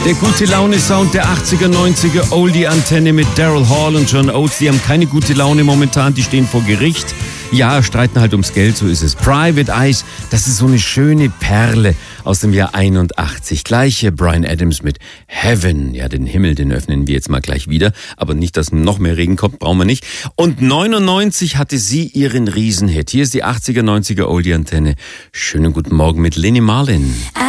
Der gute Laune-Sound der 80er, 90er Oldie-Antenne mit Daryl Hall und John Oates. Die haben keine gute Laune momentan, die stehen vor Gericht. Ja, streiten halt ums Geld, so ist es. Private Eyes, das ist so eine schöne Perle aus dem Jahr 81. Gleiche Bryan Adams mit Heaven. Ja, den Himmel, den öffnen wir jetzt mal gleich wieder. Aber nicht, dass noch mehr Regen kommt, brauchen wir nicht. Und 99 hatte sie ihren Riesenhit. Hier ist die 80er, 90er Oldie-Antenne. Schönen guten Morgen mit Leni Marlin.